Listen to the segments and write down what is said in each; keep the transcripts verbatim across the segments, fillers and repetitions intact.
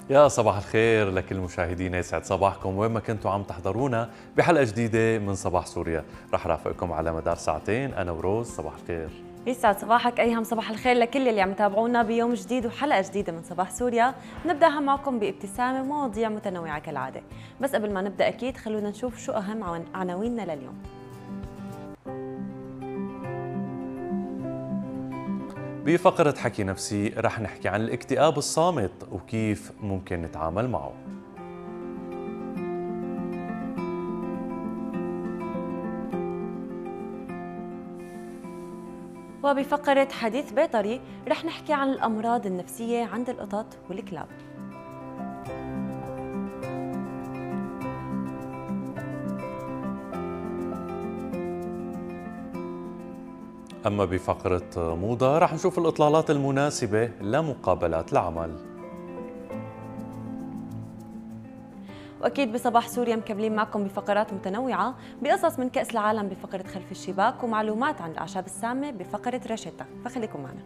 يا صباح الخير لكل مشاهدينا، يسعد صباحكم وين ما كنتوا عم تحضرونا بحلقة جديدة من صباح سوريا. رح رافقكم على مدار ساعتين أنا وروز. صباح الخير. يسعد صباحك أيهم، صباح الخير لكل اللي عم يتابعونا بيوم جديد وحلقة جديدة من صباح سوريا. نبدأها معكم بابتسامة ومواضيع متنوعة كالعادة، بس قبل ما نبدأ أكيد خلونا نشوف شو أهم عناويننا لليوم. بفقرة حكي نفسي رح نحكي عن الاكتئاب الصامت وكيف ممكن نتعامل معه. وبفقرة حديث بيطري رح نحكي عن الأمراض النفسية عند القطط والكلاب. أما بفقرة موضة رح نشوف الإطلالات المناسبة لمقابلات العمل. وأكيد بصباح سوريا مكملين معكم بفقرات متنوعة، بقصص من كأس العالم بفقرة خلف الشباك، ومعلومات عن الأعشاب السامة بفقرة رشيتا، فخليكم معنا.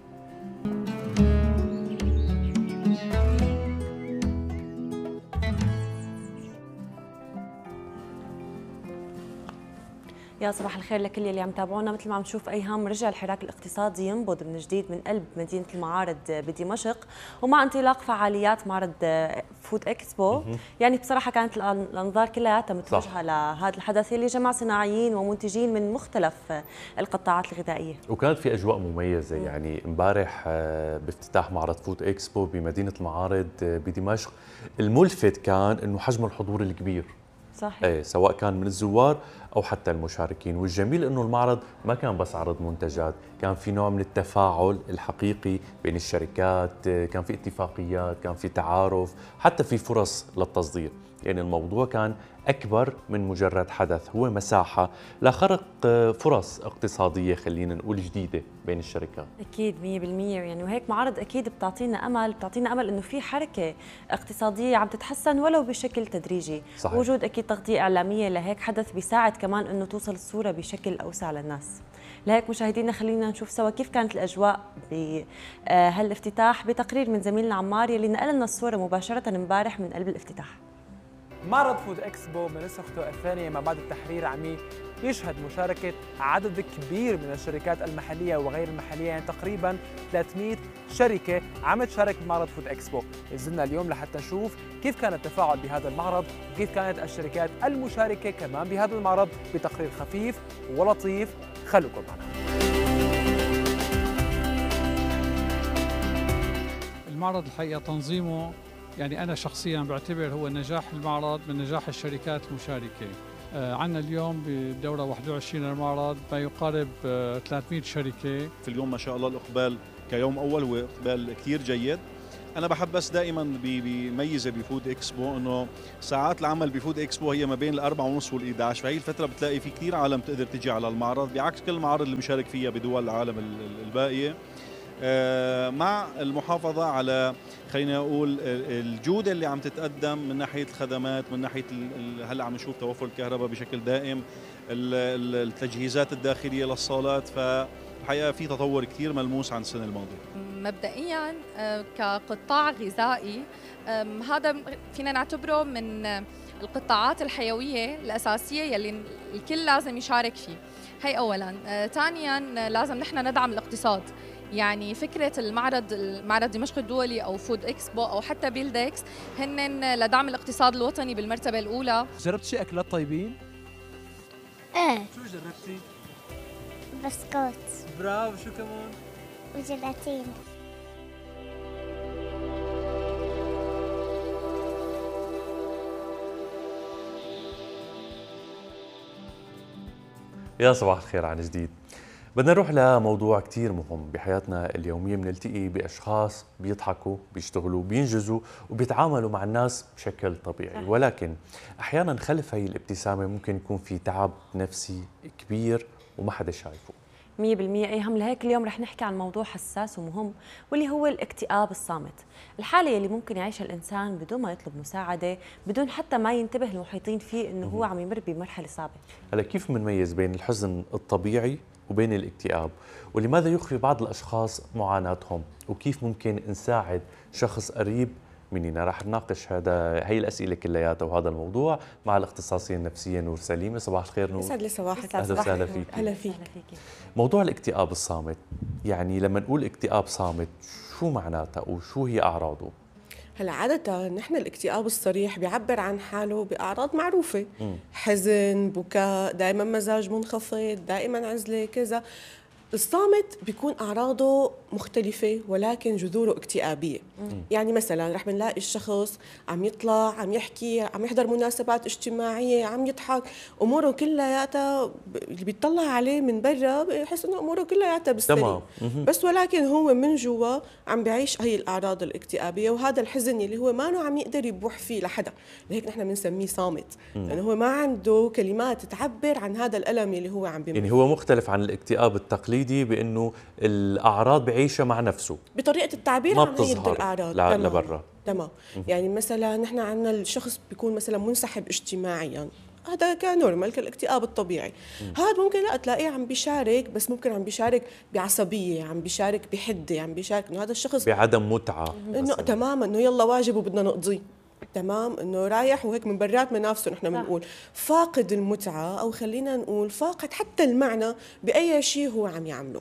يا صباح الخير لكل اللي عم تابعونا. مثل ما عم نشوف ايهم، رجع الحراك الاقتصادي ينبض من جديد من قلب مدينه المعارض بدمشق، ومع انطلاق فعاليات معرض فود اكسبو. يعني بصراحه كانت الانظار كلها متوجهه لهذا الحدث اللي جمع صناعيين ومنتجين من مختلف القطاعات الغذائيه، وكانت في اجواء مميزه. يعني امبارح بافتتاح معرض فود اكسبو بمدينه المعارض بدمشق، الملفت كان انه حجم الحضور الكبير. صحيح. ايه، سواء كان من الزوار او حتى المشاركين. والجميل انه المعرض ما كان بس عرض منتجات، كان في نوع من التفاعل الحقيقي بين الشركات، كان في اتفاقيات، كان في تعارف، حتى في فرص للتصدير. يعني الموضوع كان أكبر من مجرد حدث، هو مساحة لخلق فرص اقتصادية خلينا نقول جديدة بين الشركات. أكيد مية بالمية. يعني وهيك معارض أكيد بتعطينا أمل، بتعطينا أمل إنه في حركة اقتصادية عم تتحسن ولو بشكل تدريجي. صحيح. وجود أكيد تغطية إعلامية لهيك حدث بيساعد كمان إنه توصل الصورة بشكل أوسع للناس. لهيك مشاهدينا خلينا نشوف سوا كيف كانت الأجواء بهالافتتاح بتقرير من زميلنا عمار يلي نقل لنا الصورة مباشرة امبارح من قلب الافتتاح. معرض فود اكسبو من نسخته الثانية ما بعد التحرير عم يشهد مشاركة عدد كبير من الشركات المحلية وغير المحلية، يعني تقريبا ثلاثمئة شركة عم تشارك بمعرض فود اكسبو. نزلنا اليوم لحتى نشوف كيف كان التفاعل بهذا المعرض وكيف كانت الشركات المشاركة كمان بهذا المعرض بتقرير خفيف ولطيف. خلوكم معنا. المعرض الحقيقة تنظيمه، يعني أنا شخصياً بعتبر هو نجاح المعرض من نجاح الشركات المشاركة. آه عندنا اليوم بالدورة واحد وعشرين المعرض ما يقارب آه ثلاثمئة شركة. في اليوم ما شاء الله الإقبال كيوم أول هو إقبال كتير جيد. أنا بحب بس دائماً بميزة بفود إكسبو إنه ساعات العمل بفود إكسبو هي ما بين الأربعة ونص والإحدى عشر، فهي الفترة بتلاقي في كتير عالم تقدر تجي على المعرض بعكس كل المعارض اللي مشارك فيها بدول العالم الباقية. مع المحافظة على خلينا نقول الجودة اللي عم تتقدم من ناحية الخدمات، من ناحية هلا عم نشوف توفر الكهرباء بشكل دائم، التجهيزات الداخلية للصالات، فالحقيقة في تطور كثير ملموس عن السنة الماضية. مبدئيا كقطاع غذائي هذا فينا نعتبره من القطاعات الحيوية الأساسية يلي الكل لازم يشارك فيه. هي أولا. ثانيا لازم نحن ندعم الاقتصاد. يعني فكرة المعرض المعرض دمشق الدولي أو فود إكسبو أو حتى بيلدكس هن لدعم الاقتصاد الوطني بالمرتبة الأولى. جربت شيء أكلات طيبين؟ إيه. شو جربتي؟ بسكوت. برافو. شو كمان؟ وجيلاتين. يا صباح الخير عن جديد. بدنا نروح لموضوع كتير مهم بحياتنا اليومية. بنلتقي بأشخاص بيضحكوا، بيشتغلوا، بينجزوا وبيتعاملوا مع الناس بشكل طبيعي، ولكن أحيانا خلف هي الابتسامة ممكن يكون في تعب نفسي كبير وما حدا شايفه. مية بالمية أيهم. لهيك اليوم رح نحكي عن موضوع حساس ومهم، واللي هو الاكتئاب الصامت. الحالة يلي ممكن يعيشها الإنسان بدون ما يطلب مساعدة، بدون حتى ما ينتبه المحيطين فيه إنه هو عم يمر بمرحلة صعبة. هلا كيف بنميز بين الحزن الطبيعي وبين الاكتئاب، ولماذا يخفي بعض الأشخاص معاناتهم، وكيف ممكن نساعد شخص قريب منينا. رح نناقش هذا هي الاسئله كلياتها وهذا الموضوع مع الاختصاصيه النفسيه نور سليمه. صباح الخير نور. يسعد لي صباحك. اهلا وسهلا فيك. هلا فيك. موضوع الاكتئاب الصامت، يعني لما نقول اكتئاب صامت شو معناتها وشو هي اعراضه؟ هلا عادة نحن الاكتئاب الصريح بيعبر عن حاله بأعراض معروفة، م. حزن، بكاء، دائما مزاج منخفض، دائما عزلة، كذا. الصامت بيكون أعراضه مختلفة ولكن جذوره اكتئابية. مم. يعني مثلا رح بنلاقي الشخص عم يطلع، عم يحكي، عم يحضر مناسبات اجتماعية، عم يضحك، أموره كلياتها اللي بيطلع عليه من برا بيحس إنه أموره كلياتها بالسليم، بس ولكن هو من جوا عم بيعيش هي الأعراض الاكتئابية وهذا الحزن اللي هو ما عم يقدر يبوح فيه لحدا، لهيك نحن بنسميه صامت، لأنه يعني هو ما عنده كلمات تعبر عن هذا الألم اللي هو عم بيمر. يعني هو مختلف عن الاكتئاب التقليدي بانه الاعراض بعيشها مع نفسه، بطريقه التعبير عن هي الاعراض لبرا. تمام. يعني مثلا نحن عندنا الشخص بيكون مثلا منسحب اجتماعيا، هذا كنورمال كالاكتئاب الطبيعي. هذا ممكن لا تلاقيه عم بيشارك، بس ممكن عم بيشارك بعصبيه، عم بيشارك بحده، عم بيشارك انه هذا الشخص بعدم متعه، انه تماما انه يلا واجب وبدنا نقضيه، تمام، انه رايح وهيك من برات منافسه. نحن بنقول فاقد المتعه، او خلينا نقول فاقد حتى المعنى باي شيء هو عم يعمله.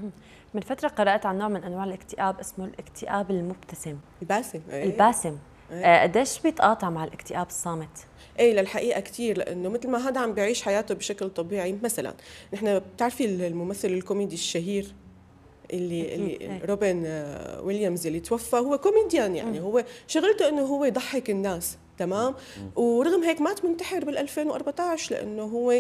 من فتره قرات عن نوع من انواع الاكتئاب اسمه الاكتئاب المبتسم. الباسم. ايه؟ الباسم. ايه؟ قديش بيتقاطع مع الاكتئاب الصامت؟ ايه للحقيقه كثير، لانه مثل ما هذا عم بيعيش حياته بشكل طبيعي. مثلا نحن بتعرفي الممثل الكوميدي الشهير اللي اللي روبن ويليامز اللي توفى، هو كوميديان، يعني هو شغلته انه هو يضحك الناس، تمام. ورغم هيك مات منتحر بال ألفين وأربعة عشر، لانه هو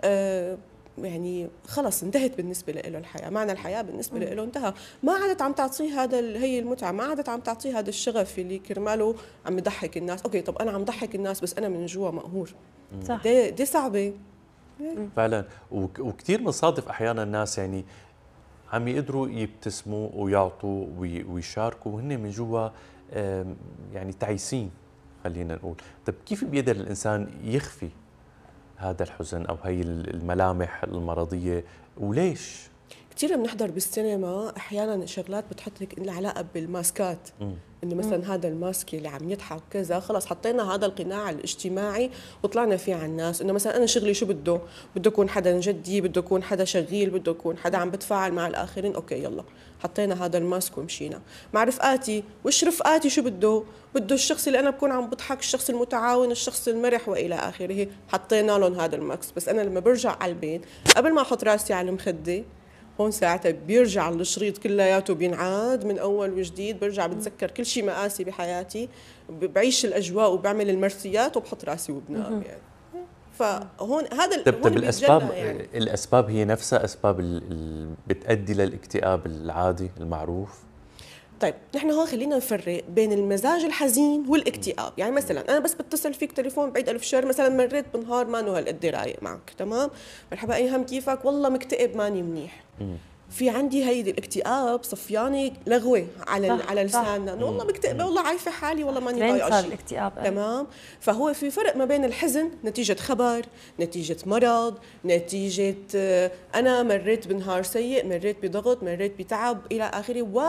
آه يعني خلص انتهت بالنسبه له الحياه، معنى الحياه بالنسبه له انتهى، ما عادت عم تعطيه هذا هي المتعه، ما عادت عم تعطيه هذا الشغف اللي كرماله عم يضحك الناس. اوكي طب انا عم ضحك الناس بس انا من جوا مقهور. صح. دي, دي صعبه فعلا. وكثير بنصادف احيانا الناس يعني عم يقدروا يبتسموا ويعطوا ويشاركوا وهن من جوا يعني تعيسين، خلينا نقول. طيب كيف بيقدر الانسان يخفي هذا الحزن او هي الملامح المرضيه وليش؟ كثير بنحضر بالسينما احيانا شغلات بتحط لك لها علاقه بالماسكات، انه مثلا هذا الماسك اللي عم يضحك كذا، خلص حطينا هذا القناع الاجتماعي وطلعنا فيه على الناس، انه مثلا انا شغلي شو بده؟ بده يكون حدا جدي، بده يكون حدا شغيل، بده يكون حدا عم بتفاعل مع الاخرين. اوكي يلا حطينا هذا الماسك ومشينا. مع رفقاتي، وش رفقاتي شو بده؟ بده الشخص اللي انا بكون عم بضحك، الشخص المتعاون، الشخص المرح والى اخره، حطينا لهم هذا الماسك. بس انا لما برجع على البيت قبل ما احط راسي على المخده، هون ساعتها بيرجع الشريط كلياته بينعاد من اول وجديد، برجع بتذكر كل شيء مقاسي بحياتي، بعيش الاجواء وبعمل المرسيات وبحط راسي وبنام يعني. فهون هذا طب طب الاسباب يعني. الاسباب هي نفسها اسباب اللي بتؤدي للاكتئاب العادي المعروف؟ طيب نحن هون خلينا نفرق بين المزاج الحزين والاكتئاب. يعني مثلا انا بس بتصل فيك تليفون بعيد الف شهر، مثلا مريت بنهار ما انه هالقد رايق معك، تمام، مرحبا ايهم كيفك؟ والله مكتئب ماني منيح. مم. في عندي هيدي الاكتئاب صفياني لغوه على على لساننا، انه والله مكتئبه، والله عايفه حالي، والله ماني طايقه شيء. الاكتئاب تمام. فهو في فرق ما بين الحزن نتيجه خبر، نتيجه مرض، نتيجه انا مريت بنهار سيء، مريت بضغط، مريت بتعب الى اخره، و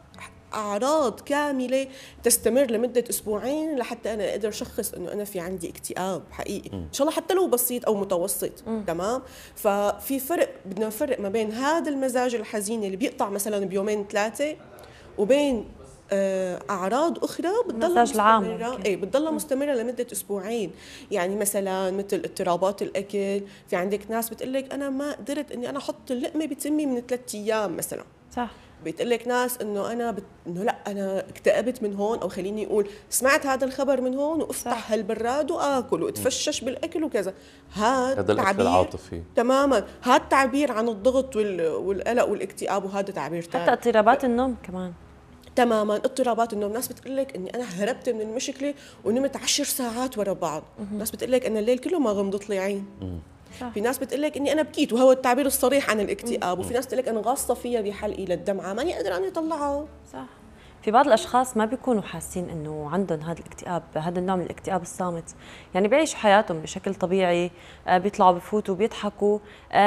أعراض كاملة تستمر لمدة أسبوعين لحتى أنا أقدر أشخص إنه أنا في عندي اكتئاب حقيقي، إن شاء الله حتى لو بسيط أو متوسط. م. تمام. ففي فرق، بدنا نفرق ما بين هذا المزاج الحزين اللي بيقطع مثلا بيومين ثلاثة، وبين أعراض أخرى بتضلها مستمرة. إيه بتضلها مستمرة لمدة أسبوعين. يعني مثلا مثل اضطرابات الأكل، في عندك ناس بتقلك أنا ما قدرت إني أنا أحط اللقمة بتمي من ثلاثة أيام مثلا. صح. بيتقول لك ناس انه انا بت... انه لا انا اكتئبت من هون، او خليني اقول سمعت هذا الخبر من هون وافتح هالبراد واكل واتفشش بالاكل وكذا. هذا تعبير العاطفي تماما، هذا تعبير عن الضغط وال... والقلق والاكتئاب، وهذا تعبير ثاني. حتى اضطرابات النوم كمان. تماما، اضطرابات النوم. ناس بتقول لك اني انا هربت من المشكله ونمت عشر ساعات ورا بعض. ناس بتقول لك انا الليل كله ما غمضت لي عين. صح. في ناس بتقول لك اني انا بكيت، وهو التعبير الصريح عن الاكتئاب. وفي ناس بتقول لك انا غاصه فيها بحلقي للدمعه ماني قادره اني اطلعها. صح. في بعض الاشخاص ما بيكونوا حاسين انه عندهم هذا الاكتئاب، هذا النوع من الاكتئاب الصامت، يعني بيعيشوا حياتهم بشكل طبيعي، بيطلعوا بفوتوا بيضحكوا،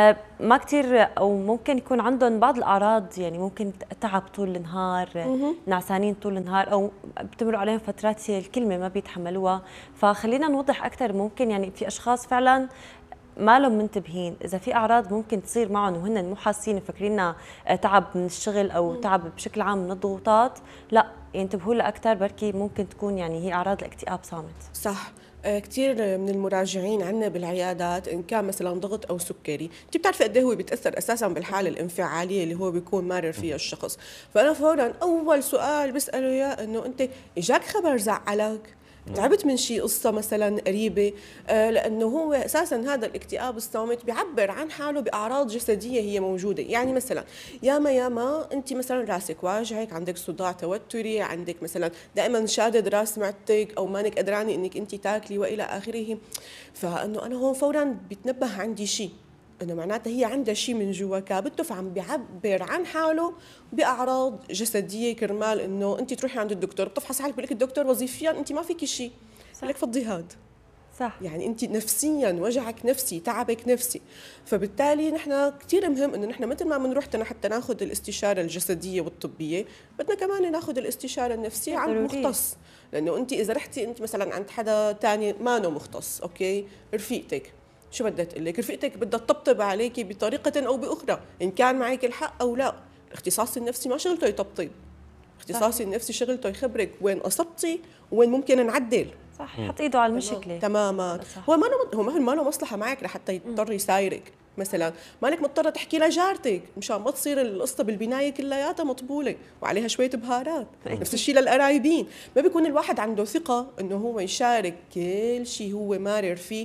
ما كثير، او ممكن يكون عندهم بعض الاعراض، يعني ممكن تعب طول النهار، نعسانين طول النهار، او بتمر عليهم فترات الكلمه ما بيتحملوها. فخلينا نوضح اكثر. ممكن يعني في اشخاص فعلا ما لهم منتبهين، اذا في اعراض ممكن تصير معهم وهن مو حاسين، مفكرينها تعب من الشغل او تعب بشكل عام من الضغوطات، لا ينتبهوا لها اكثر، بركي ممكن تكون يعني هي اعراض الاكتئاب صامت. صح. كثير من المراجعين عنا بالعيادات ان كان مثلا ضغط او سكري، انت بتعرفي قد ايه هو بيتاثر اساسا بالحاله الانفعاليه اللي هو بيكون مارر فيها الشخص. فانا فورا اول سؤال بساله اياه انه انت اجاك خبر زعلك؟ تعبت من شيء قصة مثلا قريبة؟ آه لأنه هو أساسا هذا الاكتئاب الصامت بيعبر عن حاله بأعراض جسدية هي موجودة. يعني مثلا ياما ياما أنت مثلا راسك واجعك، عندك صداع توتري، عندك مثلا دائما شادد راس معدتك، أو مانك قدرانة إنك أنت تاكلي وإلى آخره. فإنه أنا هون فورا بيتنبه عندي شيء، انه معناتها هي عندها شيء من جوا كابته، فعم بيعبر عن حاله باعراض جسديه، كرمال انه انت تروحي عند الدكتور بتفحص حالك، بقول لك الدكتور وظيفيا انت ما فيكي شيء، بقول لك فضي هاد. صح. يعني انت نفسيا وجعك نفسي، تعبك نفسي. فبالتالي نحن كثير مهم انه نحن مثل ما بنروح حتى ناخذ الاستشاره الجسديه والطبيه، بدنا كمان ناخذ الاستشاره النفسيه عند مختص. لانه انت اذا رحتي انت مثلا عند حدا ثاني ما انه مختص، اوكي، رفيقتك شو بدها تقول لك؟ رفيقتك بدها تطبطب عليكي بطريقه او باخرى، ان كان معك الحق او لا. الاختصاص النفسي ما شغلته يطبطب، الاختصاص النفسي شغلته يخبرك وين قصبتي وين ممكن نعدل. صح، يحط ايده على المشكله تماما. هو ما هو ما له مصلحه معك لحتى يضطر يسايرك. مثلا مالك مضطره تحكي لجارتك مشان ما تصير القصه بالبنايه كلياتها مطبوله وعليها شويه بهارات. نفس الشيء للقرايبين، ما بيكون الواحد عنده ثقه انه هو يشارك كل شيء هو مارر فيه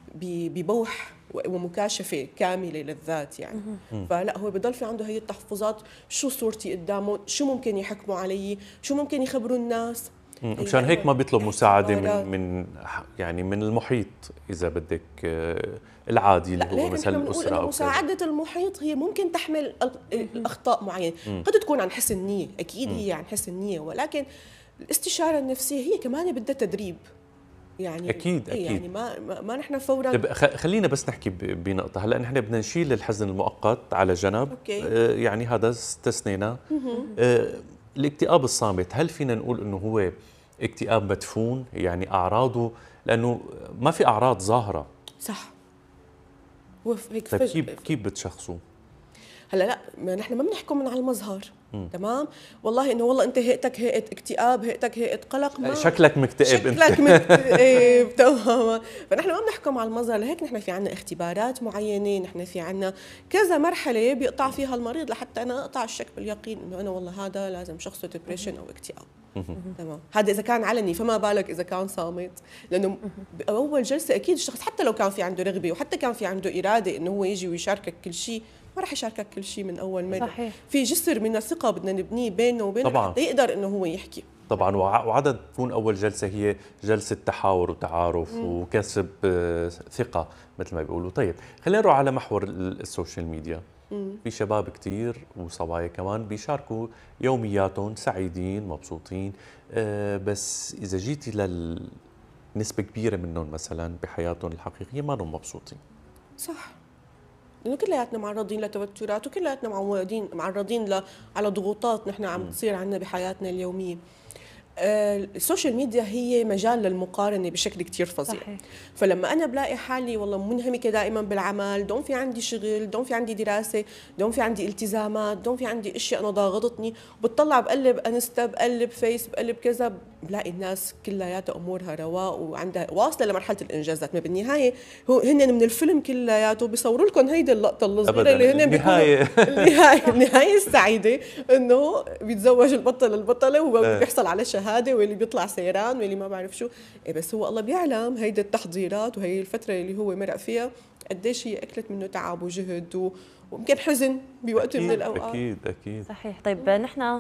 ببوح ومكاشفه كامله للذات يعني. فلا هو بضل في عنده هي التحفظات، شو صورتي قدامه، شو ممكن يحكموا علي، شو ممكن يخبروا الناس. مشان هيك ما بيطلب مساعده من من يعني من المحيط اذا بدك العادي اللي هو مثلا الاسره او مساعده المحيط هي ممكن تحمل اخطاء معينه، قد تكون عن حسن نيه، اكيد هي عن حسن نيه، ولكن الاستشاره النفسيه هي كمان بدها تدريب. يعني اكيد اكيد يعني ما ما نحن فورا. طيب خلينا بس نحكي بنقطه. هلا نحن بدنا نشيل الحزن المؤقت على جنب. أوكي. آه يعني هذا استثنينا. آه الاكتئاب الصامت، هل فينا نقول انه هو اكتئاب مدفون؟ يعني اعراضه، لانه ما في اعراض ظاهره. صح. هيك طيب كيف كيف بتشخصوه؟ هلا لا، ما نحن ما بنحكم من على المظهر. مم. تمام. والله انه والله انت هيئتك هيئه اكتئاب، هيئتك هيئه قلق، ما شكلك مكتئب، انت شكلك مكتئب تماما. فنحن ما بنحكم على المظهر، لهيك نحن في عنا اختبارات معينه، نحن في عنا كذا مرحله بيقطع فيها المريض لحتى انا اقطع الشك باليقين انه انا والله هذا لازم شخصه ديبريشن او اكتئاب. تمام. هذا اذا كان علني، فما بالك اذا كان صامت، لانه باول جلسه اكيد الشخص حتى لو كان في عنده رغبه وحتى كان في عنده اراده انه هو يجي ويشاركك كل شيء، ما راح يشاركك كل شيء من اول مره. صحيح. في جسر من الثقه بدنا نبنيه بيننا وبينه حتى يقدر انه هو يحكي. طبعا. وعدد تكون اول جلسه هي جلسه تحاور وتعارف مم. وكسب ثقه مثل ما بيقولوا. طيب خلينا نروح على محور السوشيال ميديا. مم. في شباب كثير وصبايا كمان بيشاركوا يومياتهم سعيدين مبسوطين، أه بس اذا جيتي للنسبه كبيره منهم مثلا بحياتهم الحقيقيه ما هم مبسوطين. صح. لأنه كلياتنا معرضين لتوترات، وكلياتنا معودين معرضين ل... على ضغوطات نحن عم تصير عنا بحياتنا اليومية. آه السوشيال ميديا هي مجال للمقارنة بشكل كتير فظيع. صحيح. فلما أنا بلاقي حالي والله منهمكة دائما بالعمل، دوم في عندي شغل، دوم في عندي دراسة، دوم في عندي التزامات، دوم في عندي أشياء أنا ضاغطتني، وبتطلع بقلب انستا، بقلب فيس، بقلب كذا، بلاقي الناس كلياتها أمورها رواء وعندها واصلة لمرحلة الإنجازات. ما بالنهاية هو هن من الفيلم كلياته بيصوروا لكم هيدي اللقطة الصغيرة اللي هن النهاية النهاية النهاية السعيدة، إنه بيتزوج البطل البطلة وبيحصل على شهادة، واللي بيطلع سيران، واللي ما بعرف شو. إيه بس هو الله بيعلم هيدي التحضيرات وهي الفترة اللي هو مرق فيها قديش هي أكلت منه تعب وجهد ويمكن حزن بوقت من الأوقات. أكيد أكيد صحيح. طيب نحن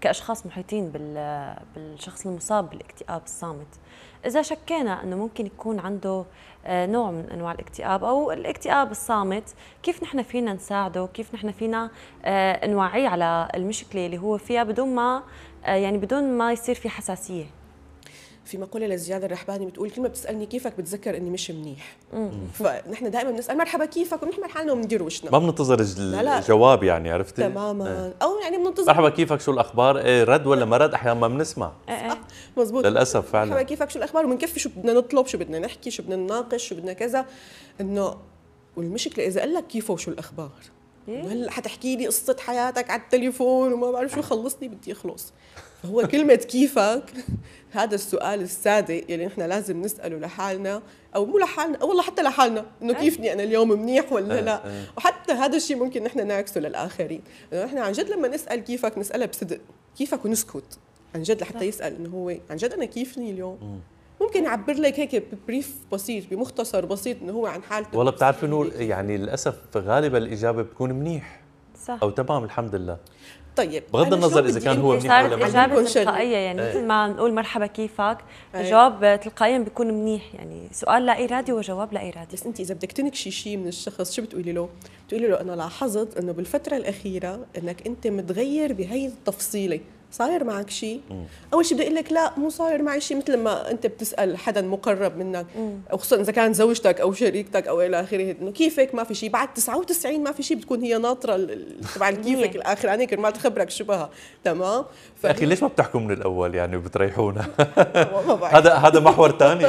كاشخاص محيطين بال- بالشخص المصاب بالاكتئاب الصامت، اذا شكينا انه ممكن يكون عنده آه، نوع من انواع الاكتئاب او الاكتئاب الصامت، كيف نحن فينا نساعده؟ كيف نحن فينا آه، نوعيه على المشكله اللي هو فيها بدون ما آه، يعني بدون ما يصير في حساسيه؟ في مقولة لزياد الرحباني بتقول كل ما بتسألني كيفك بتذكر إني مش منيح. فنحن دائما بنسأل مرحبا كيفك ونحمل حالنا وبندير وشنا. ما بننتظر لا لا. الجواب يعني، عرفتي؟ تماما. أو يعني بننتظر مرحبا كيفك شو الأخبار؟ إيه رد ولا ما رد؟ أحيانا ما بنسمع. مزبوط. للأسف فعلا. مرحبا كيفك شو الأخبار وبنكفي شو بدنا نطلب، شو بدنا نحكي، شو بدنا نناقش، شو بدنا كذا. إنه والمشكلة إذا قال لك كيفه وشو الأخبار، إنه هلا حتحكي لي قصة حياتك على التليفون وما بعرف شو، خلصني بدي أخلص. فهو كلمة كيفك هذا السؤال السادة يلي نحن لازم نسأله لحالنا، أو مو لحالنا، أو والله حتى لحالنا، إنه كيفني أنا اليوم منيح ولا لا. وحتى هذا الشيء ممكن نحن نعكسه للآخرين، إنه نحن عن جد لما نسأل كيفك نسألها بصدق، كيفك ونسكت عن جد لحتى يسأل إنه هو عن جد أنا كيفني اليوم. ممكن يعبر لك هيك ببريف بسيط، بمختصر بسيط انه هو عن حالته. والله بتعرفي نور، يعني للاسف غالبا الاجابه بتكون منيح صح او تمام الحمد لله. طيب بغض النظر اذا كان هو منيح صارت ولا اجابه منيح. تلقائيه، يعني مثل ما نقول مرحبا كيفك، أيه. الجواب تلقائيا بيكون منيح، يعني سؤال لا ارادي وجواب لا ارادي. بس انت اذا بدك تنكشي شيء من الشخص شو بتقولي له؟ بتقولي له انا لاحظت انه بالفتره الاخيره انك انت متغير بهي التفصيله، صاير معك شيء؟ اول شيء بدي اقول لك لا مو صاير معي شيء، مثل ما انت بتسال حدا مقرب منك او خصوصا اذا كان زوجتك او شريكتك او الى اخره، انه كيفك ما في شيء، بعد تسعة وتسعين ما في شيء بتكون هي ناطره تبع كيفك الاخراني كرمال تخبرك شو بها. تمام. يا اخي ليش ما بتحكوا من الاول يعني وبتريحونا؟ ما بعرف. هذا هذا محور ثاني.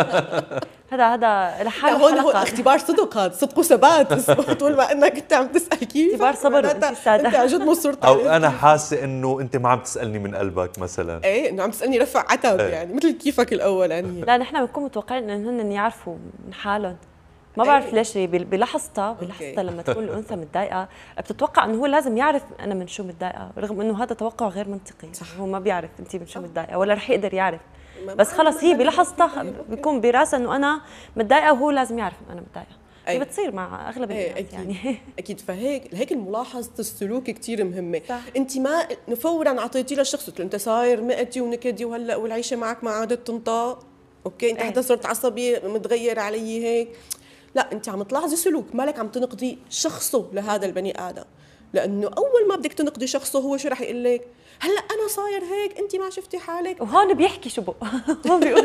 هذا هذا لحاله هون هون حلقة. اختبار صدق، هذا صدق وثبات. بس طول ما انك انت عم تسال كيف اختبار صبر وانت سادة. انت عن جد مصرت او انا حاسه انه انت ما عم تسالني من قلبك مثلا. ايه انه عم تسالني رفع عتب يعني مثل كيفك الاولانيه. لا نحن بنكون متوقعين انه هن يعرفوا من حالهم. ما بعرف أيه. ليش بلحظتها بلحظتها لما تكون الانثى متضايقه بتتوقع انه هو لازم يعرف انا من شو متضايقه، رغم انه هذا توقع غير منطقي. صح. هو ما بيعرف انت من شو متضايقه ولا رح يقدر يعرف، بس خلص هي بلحظتها بيكون براسها انه انا متضايقه وهو لازم يعرف انه انا متضايقه. هي بتصير مع اغلب الناس أكيد. يعني. اكيد. فهيك هيك ملاحظه السلوك كثير مهمه. صح. انت ما فورا اعطيتي للشخص قلت له انت صاير مقتي ونكدي وهلا والعيشه معك ما عادت تنطق، اوكي انت حدا صرت عصبي متغير علي هيك. لا انت عم تلاحظي سلوك، مالك عم تنقدي شخصه لهذا البني ادم، لانه اول ما بدك تنقدي شخصه هو شو رح يقول لك؟ هلا انا صاير هيك انت ما شفتي حالك. وهون بيحكي شو بقى هون بيقول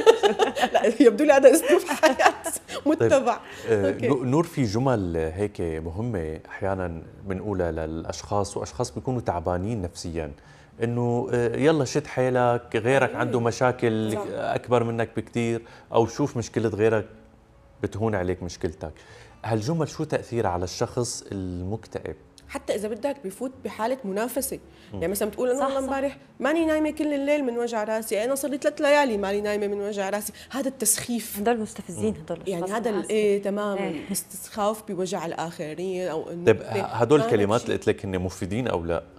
لا يبدو لي هذا اسلوب حياه متبع. طيب. نور في جمل هيك مهمه احيانا بنقولها للاشخاص، واشخاص بيكونوا تعبانين نفسيا، انه يلا شد حيلك، غيرك عنده مشاكل صح. اكبر منك بكثير، او شوف مشكله غيرك بتهون عليك مشكلتك. هالجمل شو تاثيرها على الشخص المكتئب؟ حتى اذا بدك بفوت بحاله منافسه، يعني مثلا بتقول انا والله امبارح ماني نايمه كل الليل من وجع راسي، انا صار لي ثلاث ليالي ماني نايمه من وجع راسي، هذا التسخيف. هدول مستفزين هدول يعني هذا ايه تمام ايه. استسخاف بوجع الاخرين او انه طيب هدول الكلمات اللي قلت لك هن مفيدين او لا؟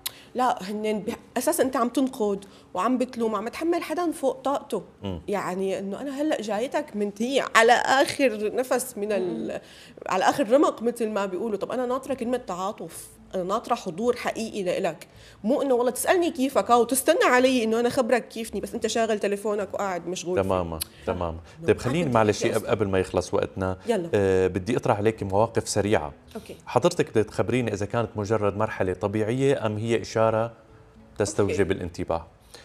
لا هن اساسا انت عم تنقد وعم بتلوم، عم تحمل حدا فوق طاقته. م. يعني انه انا هلا جايتك من هي على اخر نفس من على اخر رمق مثل ما بيقولوا، طب انا ناطره كلمه تعاطف، انا ناطره حضور حقيقي لإلك، مو انه والله تسالني كيفك او تستنى علي انه انا خبرك كيفني بس انت شاغل تليفونك وقاعد مشغول. تماما تماما. طيب خليني معلش قبل ما يخلص وقتنا آه بدي اطرح عليك مواقف سريعه. أوكي. حضرتك بدك تخبريني اذا كانت مجرد مرحله طبيعيه ام هي اشاره تستوجب أوكي. الانتباه.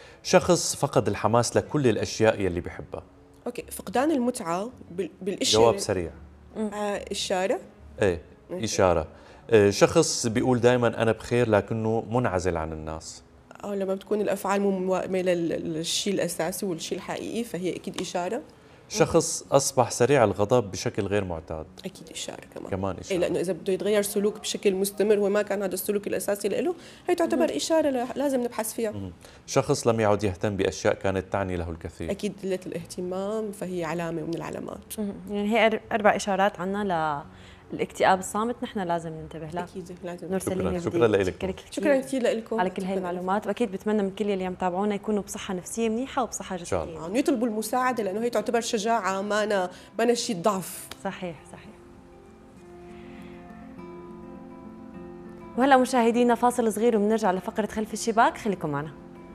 شخص فقد الحماس لكل الاشياء يلي بحبها. اوكي، فقدان المتعه بالاشياء. جواب سريع. آه اشاره؟ ايه اشاره. آه شخص بيقول دائما انا بخير لكنه منعزل عن الناس. اه لما بتكون الافعال مو موائمه للشيء الاساسي والشيء الحقيقي فهي اكيد اشاره. شخص اصبح سريع الغضب بشكل غير معتاد. اكيد اشاره كمان. كمان اشاره. إيه لانه اذا بده يتغير سلوك بشكل مستمر وما كان هذا السلوك الاساسي له، هي تعتبر مم. اشاره لازم نبحث فيها. مم. شخص لم يعد يهتم باشياء كانت تعني له الكثير. اكيد قله الاهتمام فهي علامه من العلامات. مم. يعني هي اربع اشارات عنا للاكتئاب الصامت نحن لازم ننتبه لها. اكيد لازم. نور شكرا شكرا لكم. شكرا كثير لكم على كل هاي المعلومات، واكيد بتمنى من كل اللي عم يتابعونا يكونوا بصحه نفسيه منيحه وبصحه جسديه. عم يطلبوا المساعده لانه هي تعتبر شجاعه، ما أنا ما أنا شيء ضعف. صحيح صحيح. وهلا مشاهدينا فاصل صغير وبنرجع لفقرة خلف الشباك، خليكم معنا.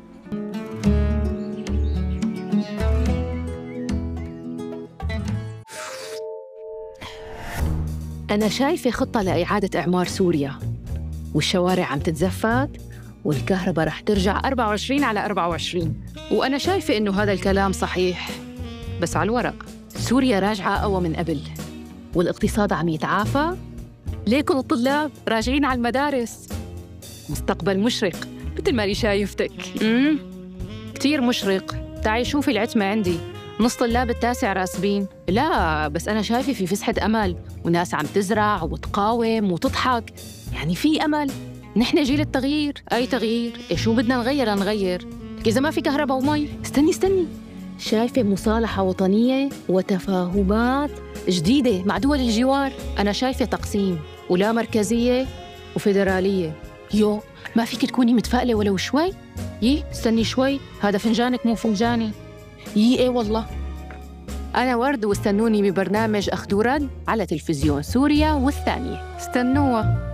أنا شايفة خطة لإعادة إعمار سوريا، والشوارع عم تتزفت والكهرباء رح ترجع أربعة وعشرين على أربعة وعشرين، وأنا شايفة إنه هذا الكلام صحيح، بس على الورق سوريا راجعة أقوى من قبل، والاقتصاد عم يتعافى. ليكن الطلاب راجعين على المدارس، مستقبل مشرق مثل ما أنا شايفتك. امم كتير مشرق. تعي شوفي العتمة عندي، نص طلاب التاسع راسبين. لا بس أنا شايفة في فسحة أمل، وناس عم تزرع وتقاوم وتضحك، يعني في أمل. نحن جيل التغيير. أي تغيير؟ إيه شو بدنا نغير نغير؟ إذا ما في كهرباء ومي. استني استني شايفة مصالحة وطنية وتفاهمات جديدة مع دول الجوار. أنا شايفة تقسيم ولا مركزية وفيدرالية. يو ما فيك تكوني متفائلة ولو شوي؟ يي استني شوي، هذا فنجانك مو فنجاني. يي ايه والله. أنا ورد، واستنوني ببرنامج أخذ ورد على تلفزيون سوريا والثانية. استنوها.